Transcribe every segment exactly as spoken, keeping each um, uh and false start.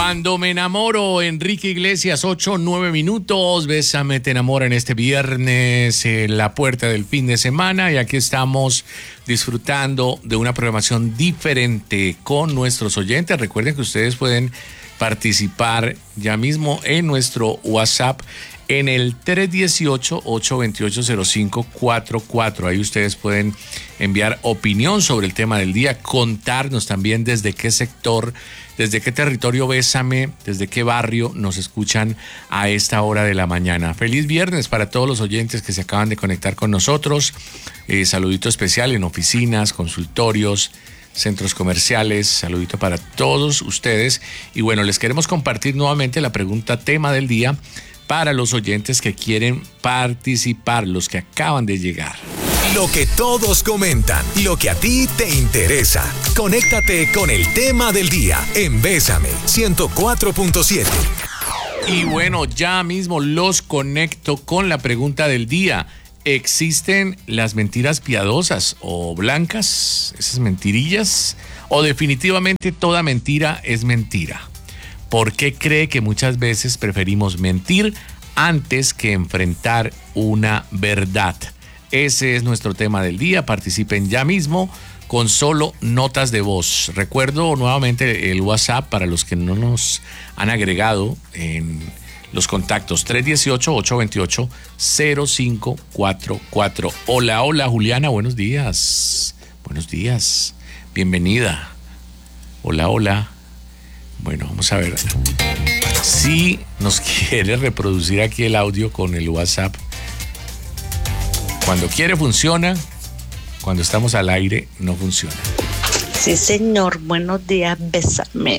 Cuando me enamoro, Enrique Iglesias, ocho, nueve minutos. Bésame, te enamora en este viernes, en la puerta del fin de semana. Y aquí estamos disfrutando de una programación diferente con nuestros oyentes. Recuerden que ustedes pueden participar ya mismo en nuestro WhatsApp en el tres uno ocho, ocho dos ocho, cero cinco cuatro cuatro. Ahí ustedes pueden enviar opinión sobre el tema del día, contarnos también desde qué sector, desde qué territorio Bésame, desde qué barrio nos escuchan a esta hora de la mañana. Feliz viernes para todos los oyentes que se acaban de conectar con nosotros. Eh, saludito especial en oficinas, consultorios, centros comerciales, saludito para todos ustedes. Y bueno, les queremos compartir nuevamente la pregunta tema del día para los oyentes que quieren participar, los que acaban de llegar. Lo que todos comentan, lo que a ti te interesa. Conéctate con el tema del día en Bésame ciento cuatro punto siete. Y bueno, ya mismo los conecto con la pregunta del día. ¿Existen las mentiras piadosas o blancas, esas mentirillas? ¿O definitivamente toda mentira es mentira? ¿Por qué cree que muchas veces preferimos mentir antes que enfrentar una verdad? Ese es nuestro tema del día. Participen ya mismo con solo notas de voz. Recuerdo nuevamente el WhatsApp para los que no nos han agregado en los contactos: tres uno ocho, ocho dos ocho, cero cinco cuatro cuatro. Hola, hola Juliana, buenos días. Buenos días, bienvenida. Hola, hola. Bueno, vamos a ver si nos quiere reproducir aquí el audio con el WhatsApp. Cuando quiere funciona, cuando estamos al aire no funciona. Sí, señor, buenos días, Bésame.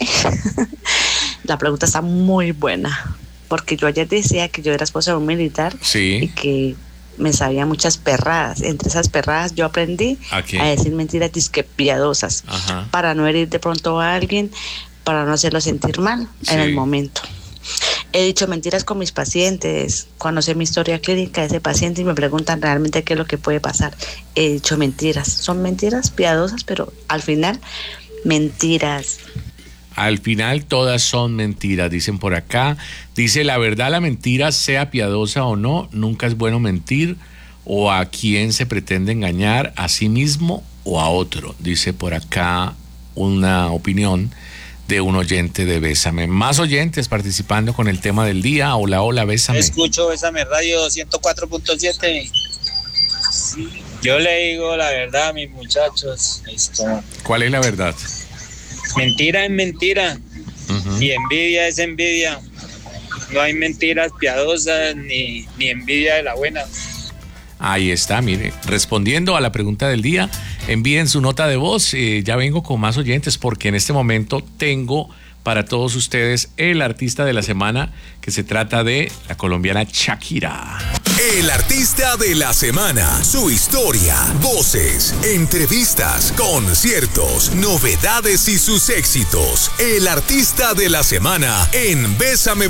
La pregunta está muy buena, porque yo ayer decía que yo era esposa de un militar. Sí. Y que me sabía muchas perradas. Entre esas perradas yo aprendí ¿A, a decir mentiras disque piadosas. Ajá. Para no herir de pronto a alguien, para no hacerlo sentir mal Sí. en el momento. He dicho mentiras con mis pacientes. Cuando sé mi historia clínica de ese paciente y me preguntan realmente qué es lo que puede pasar, he dicho mentiras. Son mentiras piadosas, pero al final, mentiras. Al final todas son mentiras, dicen por acá. Dice: la verdad, la mentira, sea piadosa o no, nunca es bueno mentir. O a quién se pretende engañar, a sí mismo o a otro. Dice por acá una opinión de un oyente de Bésame. Más oyentes participando con el tema del día. Hola, hola, Bésame. Escucho Bésame Radio ciento cuatro punto siete. Yo le digo la verdad a mis muchachos. Esto. ¿Cuál es la verdad? Mentira es mentira. Uh-huh. Y envidia es envidia. No hay mentiras piadosas ni, ni envidia de la buena. Ahí está, mire, respondiendo a la pregunta del día, envíen su nota de voz. Eh, ya vengo con más oyentes porque en este momento tengo para todos ustedes el artista de la semana, que se trata de la colombiana Shakira. El artista de la semana, su historia, voces, entrevistas, conciertos, novedades y sus éxitos. El artista de la semana en Bésame